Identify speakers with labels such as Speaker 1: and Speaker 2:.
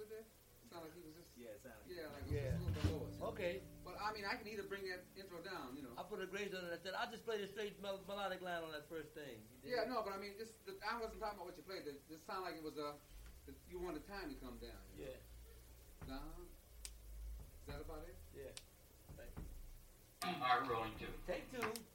Speaker 1: bit there? Sound like he was just...
Speaker 2: Yeah, it sounded.
Speaker 1: Yeah, like it was just a little bit lower. So.
Speaker 3: Okay.
Speaker 1: But, I mean, I can either bring that intro down, you know.
Speaker 3: I put a grace on it. I said, I'll just play the straight melodic line on that first thing.
Speaker 1: Yeah, no, but I mean, I wasn't talking about what you played. It just sounded like it was you wanted time to come down. You know?
Speaker 3: Yeah.
Speaker 1: Down. Is that about it?
Speaker 3: Yeah. Thank you.
Speaker 4: Are rolling 2.
Speaker 3: Take 2.